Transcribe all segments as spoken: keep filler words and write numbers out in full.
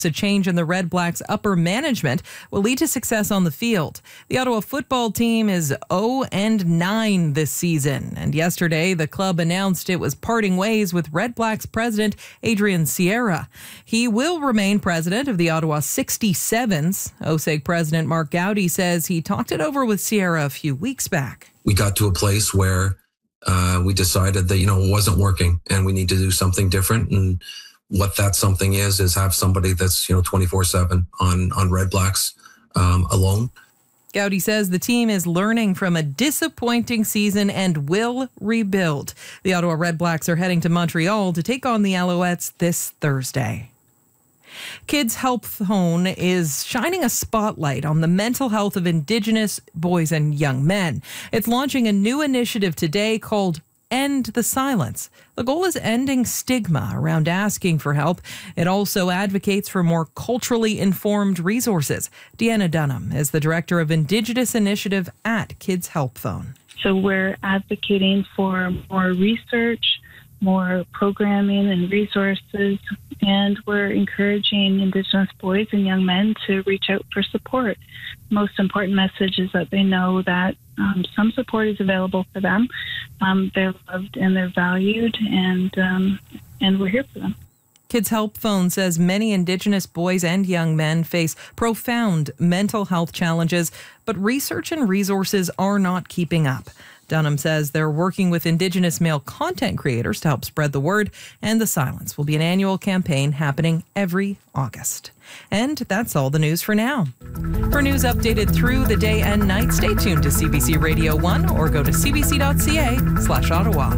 A change in the Red Blacks' upper management will lead to success on the field. The Ottawa football team is oh and nine this season, and yesterday the club announced it was parting ways with Red Blacks president Adrian Sierra. He will remain president of the Ottawa sixty-sevens. O S E G president Mark Gowdy says he talked it over with Sierra a few weeks back. We got to a place where uh, we decided that, you know, it wasn't working and we need to do something different. And what that something is, is have somebody that's, you know, twenty-four seven on, on Red Blacks um, alone. Gowdy says the team is learning from a disappointing season and will rebuild. The Ottawa Red Blacks are heading to Montreal to take on the Alouettes this Thursday. Kids Help Phone is shining a spotlight on the mental health of Indigenous boys and young men. It's launching a new initiative today called End the Silence. The goal is ending stigma around asking for help. It also advocates for more culturally informed resources. Deanna Dunham is the director of Indigenous Initiative at Kids Help Phone. So we're advocating for more research, more programming and resources, and we're encouraging Indigenous boys and young men to reach out for support. Most important message is that they know that um, some support is available for them. Um, they're loved and they're valued, and um, and we're here for them. Kids Help Phone says many Indigenous boys and young men face profound mental health challenges, but research and resources are not keeping up. Dunham says they're working with Indigenous male content creators to help spread the word, and The Silence will be an annual campaign happening every August. And that's all the news for now. For news updated through the day and night, stay tuned to C B C Radio one or go to c b c dot c a slash Ottawa.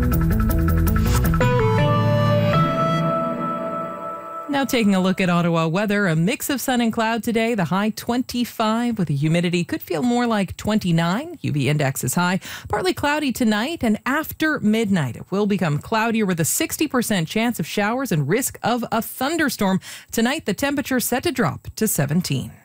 Now taking a look at Ottawa weather, a mix of sun and cloud today, the high twenty-five with a humidity could feel more like twenty-nine. U V index is high. Partly cloudy tonight, and after midnight it will become cloudier with a sixty percent chance of showers and risk of a thunderstorm. Tonight the temperature set to drop to seventeen.